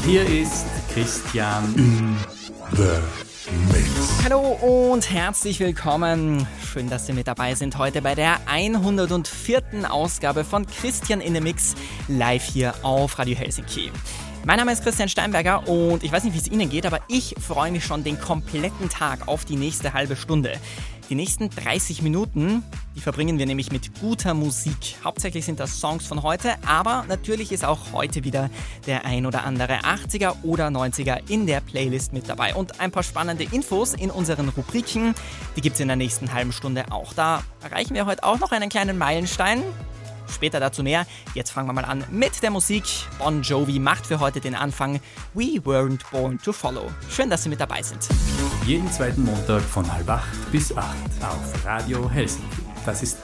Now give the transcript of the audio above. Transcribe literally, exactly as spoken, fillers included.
Hier ist Christian in the Mix. Hallo und herzlich willkommen. Schön, dass Sie mit dabei sind heute bei der hundertvierten Ausgabe von Christian in the Mix live hier auf Radio Helsinki. Mein Name ist Christian Steinberger und ich weiß nicht, wie es Ihnen geht, aber ich freue mich schon den kompletten Tag auf die nächste halbe Stunde. Die nächsten dreißig Minuten, die verbringen wir nämlich mit guter Musik. Hauptsächlich sind das Songs von heute, aber natürlich ist auch heute wieder der ein oder andere achtziger oder neunziger in der Playlist mit dabei. Und ein paar spannende Infos in unseren Rubriken, die gibt es in der nächsten halben Stunde auch. Da erreichen wir heute auch noch einen kleinen Meilenstein. Später dazu mehr. Jetzt fangen wir mal an mit der Musik. Bon Jovi macht für heute den Anfang. We weren't born to follow. Schön, dass Sie mit dabei sind. jeden zweiten Montag von halb acht bis acht auf Radio Helsinki. Das ist